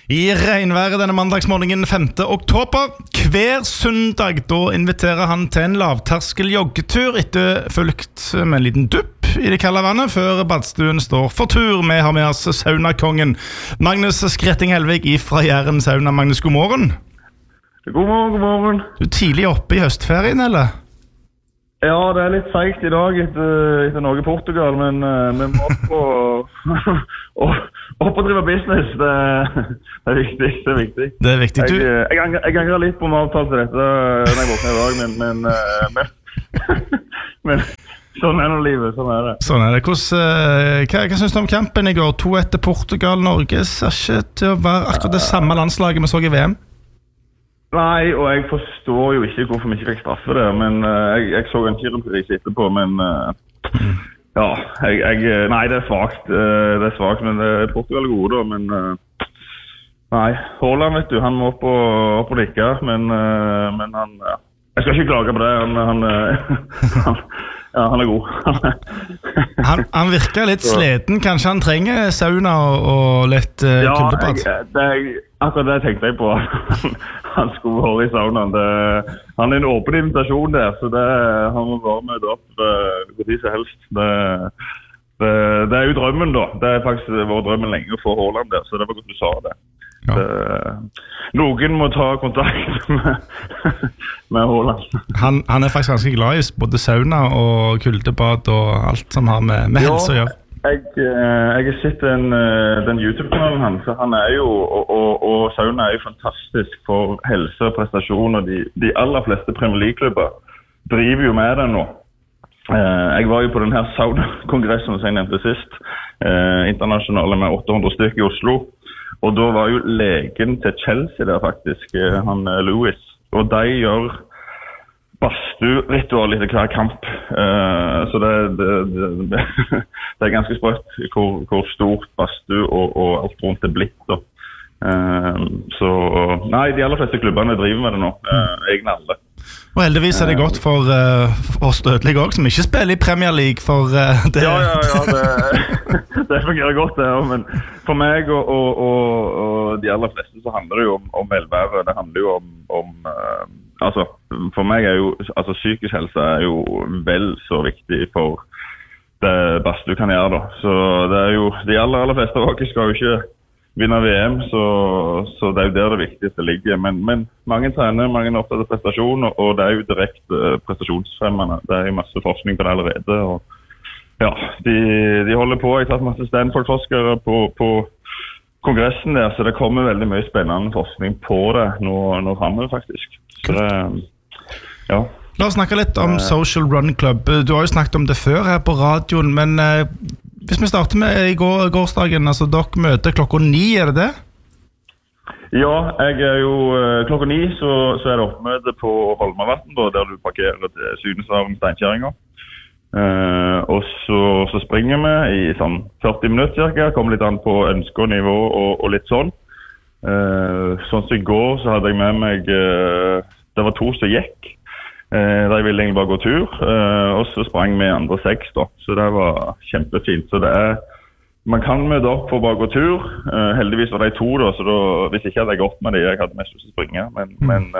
I regnværet denne mandagsmorgenen 5. oktober. Hver søndag da inviterer han til en lavterskel joggetur etterfulgt med en liten dupp i det kalde vannet før badstuen står for tur. Vi har med oss saunakongen Magnus Skretting Helvig fra Jæren Sauna. Magnus, god morgen. God morgen, god morgen. Du er tidlig oppe i høstferien, eller? Ja, det litt feigt i dag etter Norge Portugal, men vi må opp og drive business. Det viktig, det viktig. Det viktig. Jeg angrer litt på å avtale til dette når jeg våkner i dag, men sånn nå livet, sånn det. Sånn det. Hva synes du om kampen i går? 2-1 til Portugal. Norge ser ikke til å være akkurat det samme landslaget vi så i VM. Nei, og jeg forstår jo ikke hvorfor vi ikke fikk straffe det, men jeg så en kirurgis etterpå, men ja, nei, det svagt, men Portugal er gode da, men nei, Haaland, vet du, han må opp og likke, men han, jeg skal ikke klage på det, han er god. han virker litt sliten, kanskje han trenger sauna og litt kuldebad? Ja, akkurat det tenkte jeg på. Han skulle være i saunaen. Han en åpen invitasjon der, så han må bare møte opp hvor de som helst. Det jo drømmen da. Det faktisk vår drømmen lenge å få Haaland der, så det var godt du sa det. Ja. Noen må ta kontakt med Haaland. Han faktisk ganske glad i både sauna og kuldebad og alt som har med helse å gjøre. Jeg har sett den YouTube-kanalen hans, så han jo, og sauna jo fantastisk for helse og prestasjon, og de aller fleste Premier League-klubber driver jo med det nå. Jeg var jo på denne sauna-kongressen som jeg nevnte sist, internasjonale med 800 stykker i Oslo, og da var jo legen til Chelsea der faktisk, han Lewis, og de gjør badstue-ritual etter hver kamp, så det ganske sprøtt hvor stort badstue og alt rundt blitt da. Så nei, de aller fleste klubbene driver med det nå, egne alle. Og heldigvis det godt for oss dødelige også, som ikke spiller i Premier League for det. Ja, det fungerer godt det, men for meg og de aller fleste så handler det jo om velvære, det handler jo om altså, for meg jo, altså psykisk helse jo vel så viktig for det beste du kan gjøre da. Så det jo, de aller fleste av dere skal jo ikke vinne VM, så det jo der det viktigste ligger. Men mange trener, mange opptatt av prestasjon, og det jo direkte prestasjonsfremmende. Det jo masse forskning på det allerede, og ja, de holder på. Jeg har tatt masse Stanford-forskere på kongressen der, så det kommer veldig mye spennende forskning på det nå fremover faktisk. Så det, ja. La oss snakke litt om Social Run Club. Du har jo snakket om det før her på radioen, men hvis vi starter med i gårsdagen, altså dere møter klokka 9, det det? Ja, jeg jo klokka 9 så det oppmøte på Holmavatn, der du parkerer til Sunesvaren Steinkjæringa. Og så springer vi i sånn 40 minutter cirka, kommer litt an på ønske og nivå og litt sånn. Sånn som i går så hadde jeg med meg, det var 2 som gikk. De ville egentlig bare gå tur, og så sprang vi andre 6 da, så det var kjempefint. Så det man kan møte opp for å bare gå tur, heldigvis var de 2 da, så hvis ikke hadde jeg gått med det, jeg hadde mest lyst til å springe, men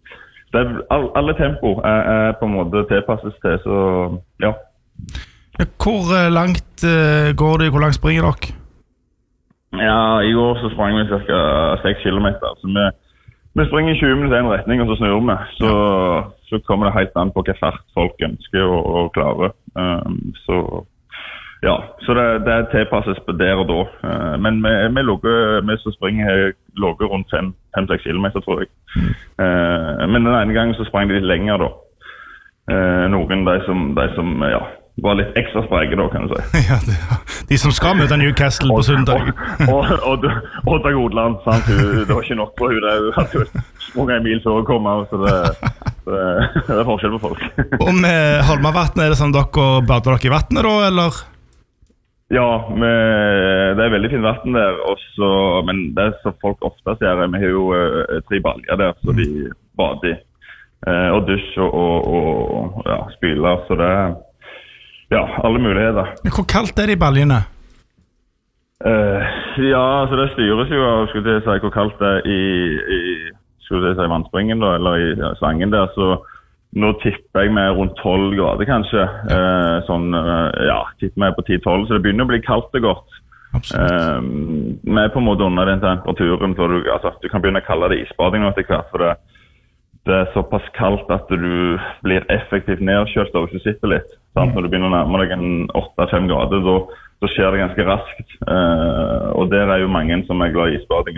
alle tempo på en måte tilpasses til, så ja. Hvor langt går det, hvor langt springer dere? Ja, i går så sprang vi cirka 6 kilometer, så vi springer 20 minutter i en retning, og så snur vi, så kommer det helt an på hva fart folk ønsker å klare. Så ja, så det tilpasses på der og da. Men vi som springer logger rundt 5-6 kilometer, tror jeg. Men den ene gangen så sprang de litt lenger da. Noen de som ja, var litt ekstra spreke da, kan du si. Ja, de som skal møte Newcastle på søndag. Og til Godland, sant? Det var ikke nok på hun. Det hadde sprunget en mil før å komme, så det forskjell på folk. Og med Holmavatn, det sånn dere bader dere i vattnet da, eller? Ja, det veldig fint vatten der, også, men det som folk ofte ser, vi har jo 3 baljer der, så de bader i. Og dusj og ja, spyler, så det ja, alle muligheter. Men hvor kaldt det i baljene? Ja, altså det styres jo av, skulle jeg si, hvor kaldt det skulle jeg si, vannspringen da, eller i slangen der, så nå tipper jeg med rundt 12 grader kanskje, tipper meg på 10-12, så det begynner å bli kaldt og godt. Vi på en måte under den temperaturen, for du kan begynne å kalle det isbading nå etter hvert, for det såpass kaldt at du blir effektivt nedkjølt hvis du sitter litt. Sant? Når du begynner å nærme deg en 8-5 grader, så skjer det ganske raskt. Og der jo mange som glad i isbading.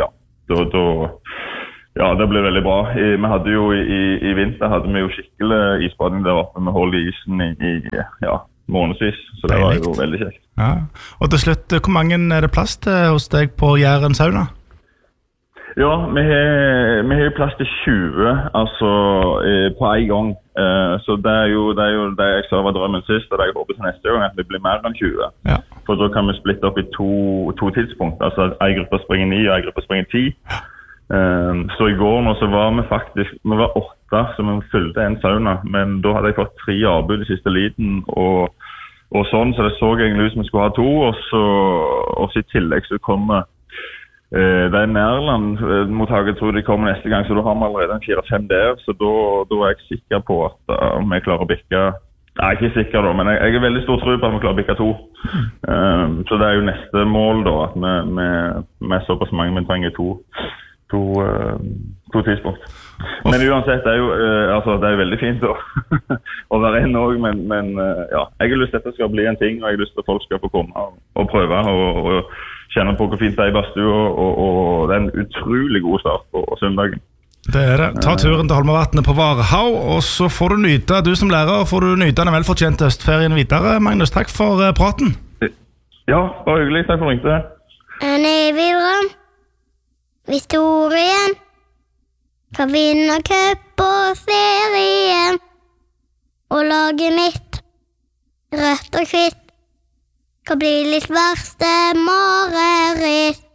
Det ble veldig bra. Vi hadde jo i vinter hadde vi jo skikkelig isbading der oppe med hold i isen i månedsvis, så det var jo veldig kjekt. Ja. Og til slutt, hvor mange det plass til hos deg på Jæren sauna? Ja, vi har jo plass til 20, altså på en gang. Så det jo det jeg sa var drømmen sist, og det jeg håper til neste gang, at vi blir mer enn 20. Ja. For da kan vi splitte opp i to tidspunkt, altså en gruppe springer 9 og en gruppe springer 10. Så i går nå så var vi var 8 som vi fylte en sauna, men da hadde jeg fått 3 avbud i siste liten, og sånn, så det så egentlig ut som vi skulle ha 2, og så i tillegg så kommer det Nærland-mottaket tror de kommer neste gang, så da har vi allerede en 4-5 der, så da jeg sikker på at vi klarer å bikke. Jeg ikke sikker da, men jeg veldig stor tro på at vi klarer å bikke 2. Så det jo neste mål da, at vi såpass mange, men trenger 2 tidspunkt. Men uansett, det jo veldig fint å være en også, men jeg har lyst til at det skal bli en ting, og jeg har lyst til at folk skal få komme og prøve og kjenne på hvor fint det i Badstue, og det en utrolig god start på søndagen. Det det. Ta turen til Holmavatnet på Varhaug, og så får du nyte, du som lærer, får du nyte den velfortjente østferien videre. Magnus, takk for praten. Ja, bare hyggelig. Takk for ringte. En evig drøm, historien, kan vinne cup og serien, og laget mitt, rødt og hvitt, kan bli litt verste mareritt.